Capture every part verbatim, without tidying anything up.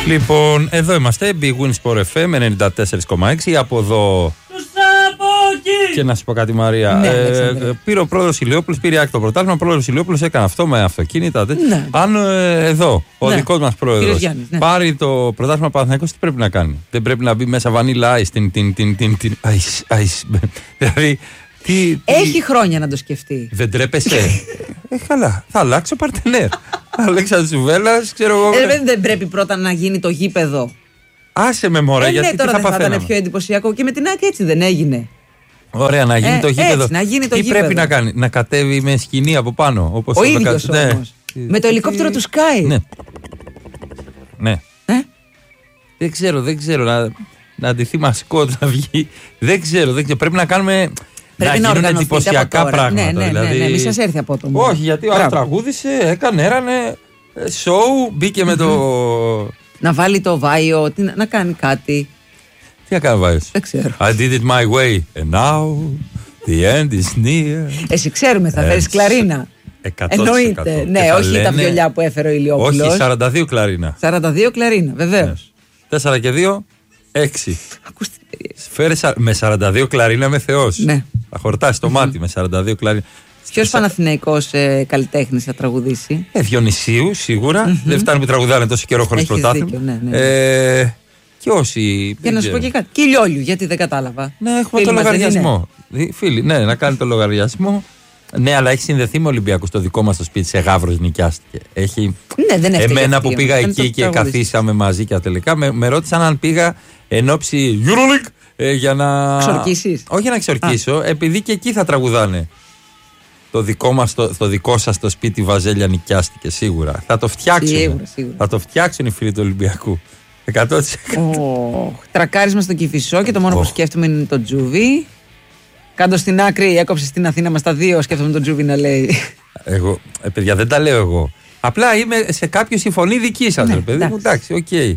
Λοιπόν, εδώ είμαστε. Big Win Sport εφ εμ ενενήντα τέσσερα κόμμα έξι. Από εδώ. Και να σου πω κάτι, Μαρία. Ναι, ε, πήρε ο πρόεδρος Ηλιόπουλος, πήρε άκρη το πρωτάθλημα. Ο πρόεδρος Ηλιόπουλος έκανε αυτό με αυτοκίνητα. Ναι. Αν ε, εδώ ο ναι. δικός μας πρόεδρος Γιάννης, ναι. πάρει το πρωτάθλημα Παναθηναϊκός, τι πρέπει να κάνει? Δεν πρέπει να μπει μέσα βανίλα ice, την, την, την, την, την, ice, ice. Δηλαδή. Τι, τι... Έχει χρόνια να το σκεφτεί. Δεν τρέπεσαι. ε, καλά. Θα αλλάξω παρτενέρ. Αλέξανδρος Σουβέλλας, ξέρω εγώ. Ε, δεν πρέπει πρώτα να γίνει το γήπεδο. Άσε με μωρέ, ε, γιατί ναι, τώρα τι θα δεν θα ήταν πιο εντυπωσιακό. Και με την ΑΕΚ έτσι δεν έγινε. Ωραία, να γίνει ε, το γήπεδο. Έτσι, να γίνει το τι γήπεδο. πρέπει να κάνει? Να κατέβει με σκηνή από πάνω. Όπως ο ίδιος κα... όμως. Ναι. Με το ελικόπτερο του Sky. Ναι. Ναι. Ε? Δεν ξέρω, δεν ξέρω. Να, να αντιθεί μασκότ να βγει. Δεν ξέρω, δεν ξέρω. Πρέπει να κάνουμε. Πρέπει να, να γίνουν εντυπωσιακά πράγματα. Ναι, ναι, δηλαδή... ναι, ναι, μη σας έρθει από το μόνο. Όχι, γιατί ο άλλος τραγούδισε, έκανε, έρανε. Σοου, μπήκε με το. Να βάλει το Βάιο, να κάνει κάτι. Τι να κάνει ο Βάιος? Δεν ξέρω. I did it my way and now the end is near. Εσύ ξέρουμε, θα φέρεις κλαρίνα. εκατό τοις εκατό. Εννοείται. Ναι, όχι λένε... τα βιολιά που έφερε ο Ηλιόπουλος. Όχι, σαράντα δύο κλαρίνα. σαράντα δύο κλαρίνα, βεβαίως. τέσσερα και δύο, έξι. Φέρε με σαράντα δύο κλαρίνα με Θεός. Ναι. Θα χορτάσει το mm-hmm. μάτι με σαράντα δύο κλαρίνα. Ποιος Σα... Παναθηναϊκός ε, καλλιτέχνης θα τραγουδήσει? Ε, Διονυσίου, σίγουρα. Mm-hmm. Δεν φτάνει που τραγουδάνε τόσο καιρό χωρίς πρωτάθλημα. Ναι, ναι. Ε, και όσοι. Και να σου πω και κάτι. Και Λιόλιου, γιατί δεν κατάλαβα. Ναι, έχουμε το λογαριασμό. Φίλοι, ναι, να κάνει το λογαριασμό. Ναι, αλλά έχει συνδεθεί με Ολυμπιακούς. Το δικό μας το σπίτι σε Γαύρος νοικιάστηκε. Έχει... Ναι, δεν Εμένα που πήγα εκεί και καθίσαμε μαζί και τελικά με, με ρώτησαν αν πήγα εν ώψη EuroLeague ε, για να. Ξορκίσεις. Όχι για να ξορκίσω, Α. επειδή και εκεί θα τραγουδάνε. Το δικό μας, το, το δικό σας το σπίτι Βαζέλια νοικιάστηκε σίγουρα. Θα το φτιάξουν. Σίγουρα, σίγουρα. Θα το φτιάξουν οι φίλοι του Ολυμπιακού. εκατό τοις εκατό. Oh, τρακάρισμα στον Κηφισό και το μόνο oh. που σκέφτομαι είναι το Τζούβι. Κάτω στην άκρη, έκοψε στην Αθήνα μας τα δύο. Σκέφτομαι τον Τζούβι να λέει. Εγώ, ε, παιδιά, δεν τα λέω εγώ. Απλά είμαι σε κάποιο συμφωνεί δική σας, ναι, ρε παιδί μου. Εντάξει, οκ. Okay.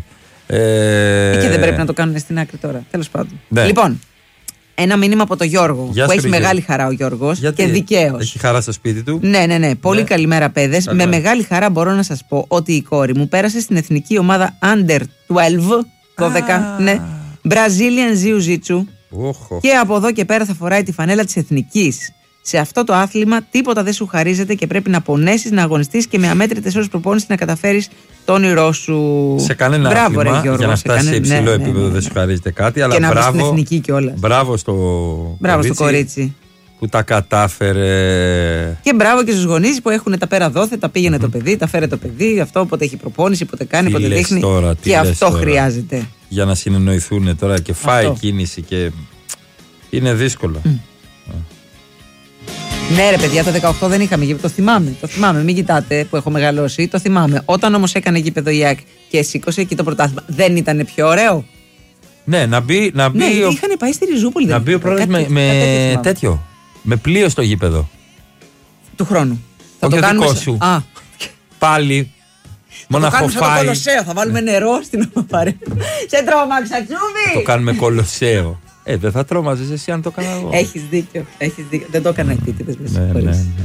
Ε... Και δεν πρέπει να το κάνουν στην άκρη τώρα. Τέλος πάντων. Ναι. Λοιπόν, ένα μήνυμα από τον Γιώργο. Γεια που έχει Γιώργο. Μεγάλη χαρά ο Γιώργος. Και δικαίως. Έχει χαρά στο σπίτι του. Ναι, ναι, ναι. Πολύ ναι. καλημέρα, παιδες. Με μεγάλη χαρά μπορώ να σας πω ότι η κόρη μου πέρασε στην εθνική ομάδα Under δώδεκα. δώδεκα, ναι. Brazilian Jiu-Jitsu. Oh, oh. Και από εδώ και πέρα θα φοράει τη φανέλα της εθνικής. Σε αυτό το άθλημα τίποτα δεν σου χαρίζεται και πρέπει να πονέσεις, να αγωνιστείς και με αμέτρητες ώρες προπόνηση να καταφέρεις το όνειρό σου. Σε κανένα μπράβο, άθλημα, ρε, Γιώργο, για να φτάσει σε, σε υψηλό ναι, επίπεδο ναι, ναι. δεν σου χαρίζεται κάτι. Αλλά και να μπράβο, στην εθνική κιόλας. Μπράβο στο μπράβο κορίτσι, στο κορίτσι που τα κατάφερε. Και μπράβο και στους γονείς που έχουν τα πέρα δόθε, τα πήγαινε mm-hmm. το παιδί, τα φέρε το παιδί. Αυτό πότε έχει προπόνηση, πότε κάνει, πότε δείχνει. Τώρα, και αυτό τώρα. Χρειάζεται. Για να συνεννοηθούν τώρα και φάει αυτό. Κίνηση και. Είναι δύσκολο. Mm. Ναι, ρε παιδιά, το δεκαοκτώ δεν είχαμε γήπεδο. Το θυμάμαι, το θυμάμαι. Μην κοιτάτε που έχω μεγαλώσει. Το θυμάμαι. Όταν όμως έκανε γήπεδο η ΑΕΚ και σήκωσε εκεί το πρωτάθλημα, δεν ήταν πιο ωραίο? Ναι, να μπει. Να μπει ναι, ο... είχαν πάει στη Ριζούπολη. Να μπει ο πρόεδρος με, με τέτοιο. Με πλοίο στο γήπεδο. Του χρόνου. Θα το κάνουμε. Δικό σου. Α. Πάλι. Μοναχοφάει. Θα το κάνουμε κολοσσέο. Θα βάλουμε νερό στην ομοπαρέα. Σε τρόμαξα, Τσούβι! Το κάνουμε κολοσσέο. Ε, δεν θα τρόμαζες εσύ αν το έκανα εγώ. Έχεις δίκιο, έχεις δίκιο. Δεν το έκανα επίτηδες, με συγχωρείς. Ναι, ναι, ναι.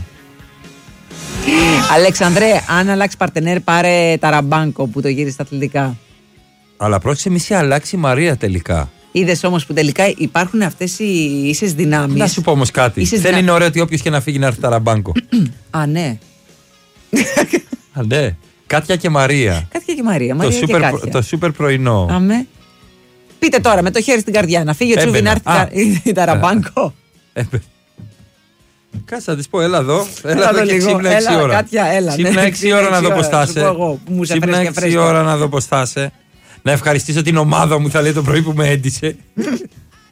Αλέξανδρε, αν αλλάξει παρτενέρ, πάρε ταραμπάνκο που το γύρισε στα αθλητικά. Αλλά πρόσεξε, μη σε αλλάξει η Μαρία τελικά. Είδες όμως που τελικά υπάρχουν αυτές οι ίσες δυνάμεις. Να σου πω όμως κάτι. Δεν δυνα... είναι ωραίο ότι όποιος και να φύγει να έρθει ταραμπάνκο. Α, ναι. Α, ναι. Κάτια και Μαρία. Κάτια και Μαρία. Μαρία το, και super, Κάτια. το super πρωινό. Αμέ. Πείτε τώρα με το χέρι στην καρδιά να φύγει ο Τσούβι να έρθει η ταραμπάνκο. Κάτσε να της πω, έλα εδώ. Έλα εδώ και ξύπνα έξι ώρα. Κάτια, έλα. Ξύπνα έξι ώρα να δω πώς θα είσαι. Ξύπνα έξι ώρα να δω πώς θα είσαι. Να ευχαριστήσω την ομάδα μου, θα λέει το πρωί που με έντυσε.